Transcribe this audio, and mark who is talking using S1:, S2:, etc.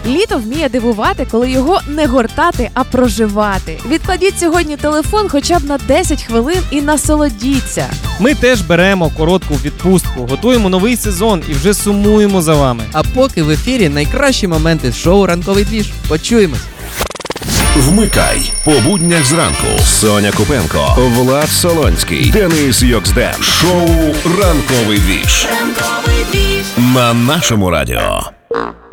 S1: Літо вміє дивувати, коли його не гортати, а проживати. Відкладіть сьогодні телефон хоча б на 10 хвилин і насолодіться.
S2: Ми теж беремо коротку відпустку, готуємо новий сезон і вже сумуємо за вами.
S3: А поки в ефірі найкращі моменти шоу «Ранковий двіж». Почуємось!
S4: Вмикай по буднях зранку. Соня Купенко, Влад Солонський, Денис Йоксден. Шоу «Ранковий двіж» на нашому радіо.